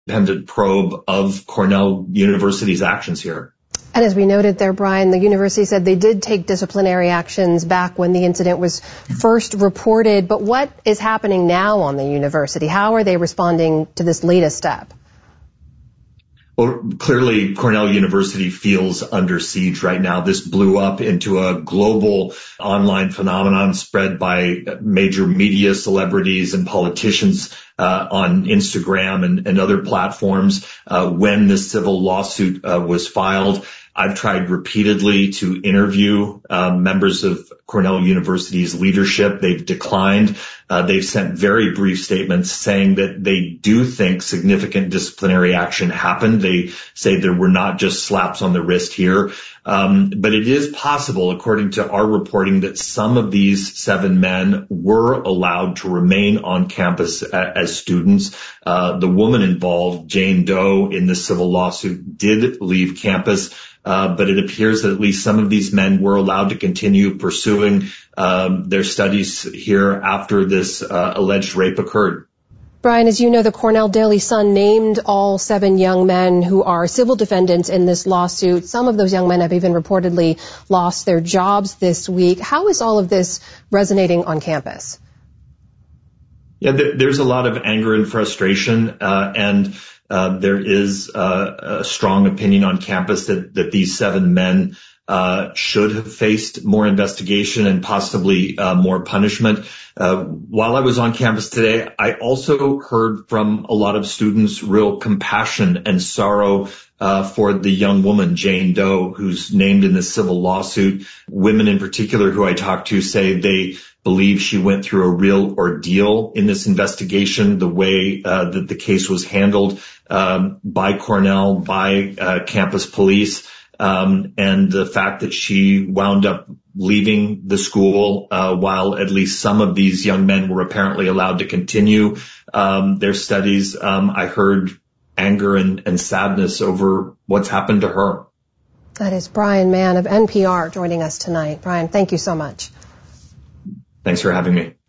independent probe of Cornell University's actions here. And as we noted there, Brian, the university said they did take disciplinary actions back when the incident was first reported. But what is happening now on the university? How are they responding to this latest step? Well, clearly, Cornell University feels under siege right now. This blew up into a global online phenomenon spread by major media celebrities and politicians on Instagram and other platforms when this civil lawsuit was filed. I've tried repeatedly to interview members of Cornell University's leadership. They've declined. They've sent very brief statements saying that they do think significant disciplinary action happened. They say there were not just slaps on the wrist here. But it is possible, according to our reporting, that some of these 7 men were allowed to remain on campus as students. The woman involved, Jane Doe, in the civil lawsuit did leave campus. But it appears that at least some of these men were allowed to continue pursuing their studies here after this alleged rape occurred. Brian, as you know, the Cornell Daily Sun named all 7 young men who are civil defendants in this lawsuit. Some of those young men have even reportedly lost their jobs this week. How is all of this resonating on campus? Yeah, there's a lot of anger and frustration, and there is a strong opinion on campus that these 7 men should have faced more investigation and possibly more punishment. While I was on campus today, I also heard from a lot of students real compassion and sorrow for the young woman, Jane Doe, who's named in the civil lawsuit. Women in particular who I talked to say they believe she went through a real ordeal in this investigation, the way that the case was handled by Cornell, by campus police, and the fact that she wound up leaving the school while at least some of these young men were apparently allowed to continue their studies. I heard anger and sadness over what's happened to her. That is Brian Mann of NPR joining us tonight. Brian, thank you so much. Thanks for having me.